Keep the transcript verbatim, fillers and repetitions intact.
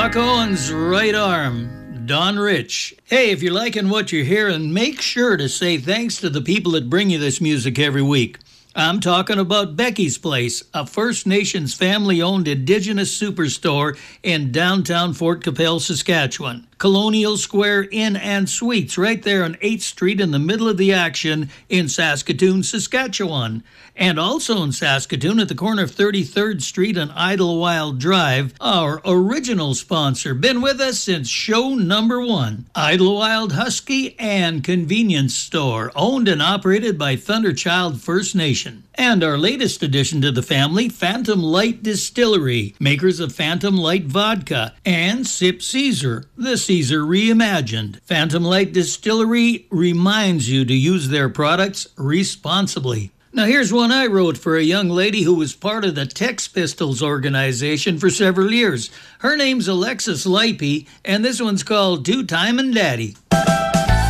Doc Owen's right arm, Don Rich. Hey, if you're liking what you're hearing, make sure to say thanks to the people that bring you this music every week. I'm talking about Becky's Place, a First Nations family-owned Indigenous superstore in downtown Fort Capel, Saskatchewan. Colonial Square Inn and Suites right there on eighth Street in the middle of the action in Saskatoon, Saskatchewan. And also in Saskatoon at the corner of thirty-third Street and Idlewild Drive, our original sponsor, been with us since show number one. Idlewild Husky and Convenience Store, owned and operated by Thunderchild First Nation. And our latest addition to the family, Phantom Light Distillery, makers of Phantom Light Vodka, and Sip Caesar, the Caesar reimagined. Phantom Light Distillery reminds you to use their products responsibly. Now here's one I wrote for a young lady who was part of the Tex Pistols organization for several years. Her name's Alexis Lipey, and this one's called Two Timin' Daddy.